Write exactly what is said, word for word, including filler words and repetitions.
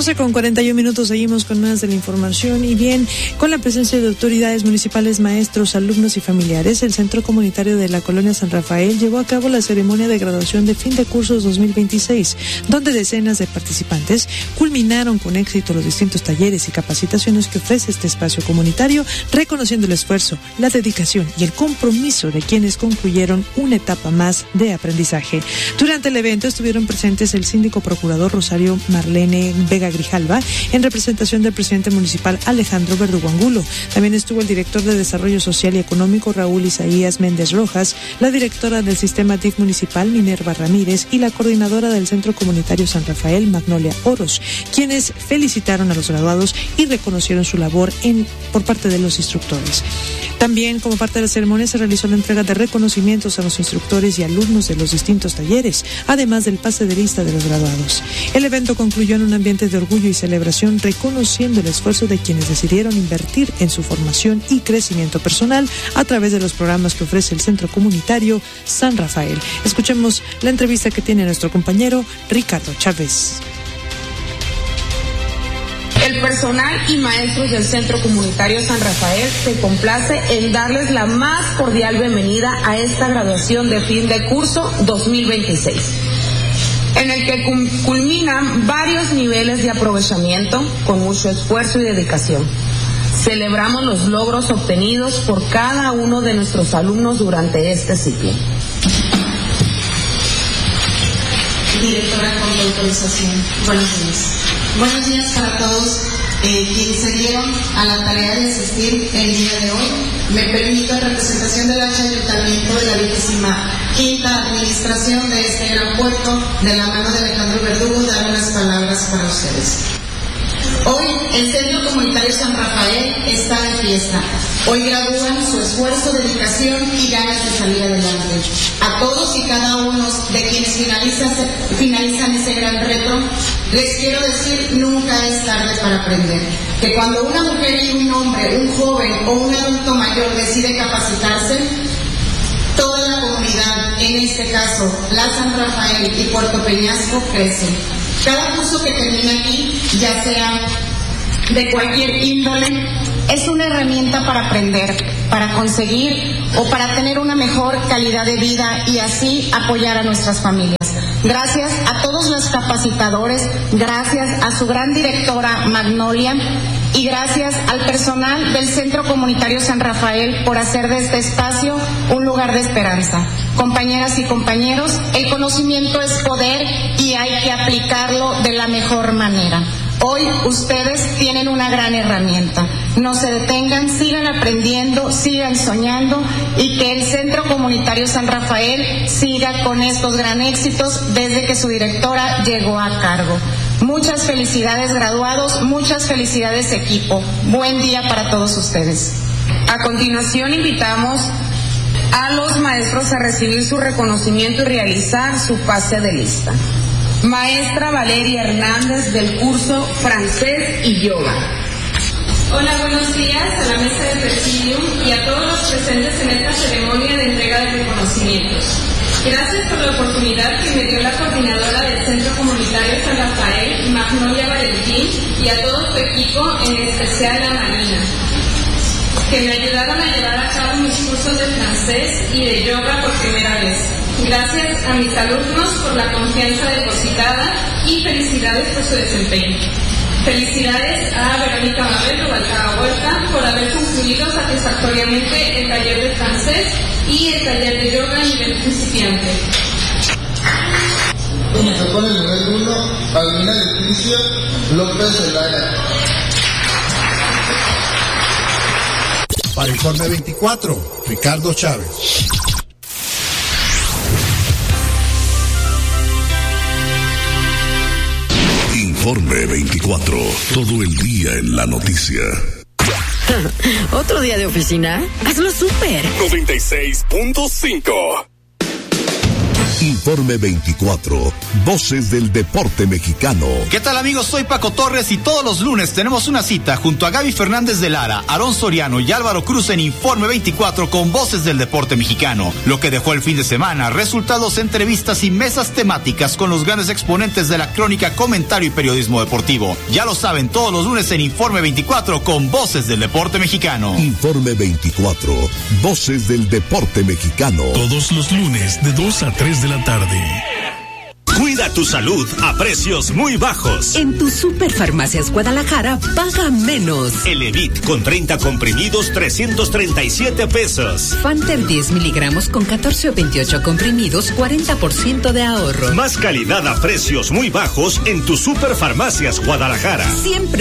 doce con cuarenta y un minutos, seguimos con más de la información y bien, con la presencia de autoridades municipales, maestros, alumnos y familiares, el Centro Comunitario de la Colonia San Rafael llevó a cabo la ceremonia de graduación de fin de cursos dos mil veintiséis, donde decenas de participantes culminaron con éxito los distintos talleres y capacitaciones que ofrece este espacio comunitario, reconociendo el esfuerzo, la dedicación y el compromiso de quienes concluyeron una etapa más de aprendizaje. Durante el evento estuvieron presentes el síndico procurador Rosario Marlene Vega Grijalva, en representación del presidente municipal Alejandro Verdugo Angulo. También estuvo el director de Desarrollo Social y Económico Raúl Isaías Méndez Rojas, la directora del Sistema D I F municipal Minerva Ramírez y la coordinadora del Centro Comunitario San Rafael Magnolia Oros, quienes felicitaron a los graduados y reconocieron su labor en por parte de los instructores. También, como parte de la ceremonia, se realizó la entrega de reconocimientos a los instructores y alumnos de los distintos talleres, además del pase de lista de los graduados. El evento concluyó en un ambiente de orgullo y celebración, reconociendo el esfuerzo de quienes decidieron invertir en su formación y crecimiento personal a través de los programas que ofrece el Centro Comunitario San Rafael. Escuchemos la entrevista que tiene nuestro compañero Ricardo Chávez. El personal y maestros del Centro Comunitario San Rafael se complace en darles la más cordial bienvenida a esta graduación de fin de curso dos mil veintiséis, en el que culminan varios niveles de aprovechamiento con mucho esfuerzo y dedicación. Celebramos los logros obtenidos por cada uno de nuestros alumnos durante este ciclo. Directora, con la autorización. Buenos días. Buenos días para todos eh, quienes se dieron a la tarea de asistir el día de hoy. Me permito, en representación del Ayuntamiento de la vigésima quinta administración de este gran puerto, de la mano de Alejandro Verdugo, dar unas palabras para ustedes. Hoy el Centro Comunitario San Rafael está de fiesta. Hoy gradúan su esfuerzo, dedicación y ganas de salir adelante. A todos y cada uno de quienes finalizan, finalizan ese gran reto, les quiero decir, nunca es tarde para aprender. Que cuando una mujer y un hombre, un joven o un adulto mayor decide capacitarse, toda la comunidad, en este caso la San Rafael y Puerto Peñasco, crece. Cada curso que termina aquí, ya sea de cualquier índole, es una herramienta para aprender, para conseguir o para tener una mejor calidad de vida y así apoyar a nuestras familias. Gracias a todos los capacitadores, gracias a su gran directora Magnolia y gracias al personal del Centro Comunitario San Rafael por hacer de este espacio un lugar de esperanza. Compañeras y compañeros, el conocimiento es poder y hay que aplicarlo de la mejor manera. Hoy ustedes tienen una gran herramienta. No se detengan, sigan aprendiendo, sigan soñando y que el Centro Comunitario San Rafael siga con estos gran éxitos desde que su directora llegó a cargo. Muchas felicidades graduados, muchas felicidades equipo. Buen día para todos ustedes. A continuación invitamos a los maestros a recibir su reconocimiento y realizar su pase de lista. Maestra Valeria Hernández del curso Francés y Yoga. Hola, buenos días a la mesa de presidium y a todos los presentes en esta ceremonia de entrega de reconocimientos. Gracias por la oportunidad que me dio la coordinadora del Centro Comunitario San Rafael, Magnolia Valentín, y a todo tu equipo, en especial a Marina, que me ayudaron a llevar a cabo mis cursos de francés y de yoga por primera vez. Gracias a mis alumnos por la confianza depositada y felicidades por su desempeño. Felicidades a Verónica Mabel Rubalcaba Huerta por haber concluido satisfactoriamente el taller de francés y el taller de yoga a nivel principiante. Comenzó con el nivel uno, Paulina Leticia López Zelaya. Para Informe veinticuatro, Ricardo Chávez. Informe veinticuatro, todo el día en la noticia. ¿Otro día de oficina? Hazlo súper. noventa y seis punto cinco. Informe veinticuatro, Voces del Deporte Mexicano. ¿Qué tal, amigos? Soy Paco Torres y todos los lunes tenemos una cita junto a Gaby Fernández de Lara, Aarón Soriano y Álvaro Cruz en Informe veinticuatro con Voces del Deporte Mexicano. Lo que dejó el fin de semana, resultados, entrevistas y mesas temáticas con los grandes exponentes de la crónica, comentario y periodismo deportivo. Ya lo saben, todos los lunes en Informe veinticuatro con Voces del Deporte Mexicano. Informe veinticuatro, Voces del Deporte Mexicano. Todos los lunes de dos a tres de la tarde. Cuida tu salud a precios muy bajos. En tu Superfarmacias Guadalajara, paga menos. Elevit con treinta comprimidos, trescientos treinta y siete pesos. Fanter diez miligramos con catorce o veintiocho comprimidos, cuarenta por ciento de ahorro. Más calidad a precios muy bajos en tu Superfarmacias Guadalajara. Siempre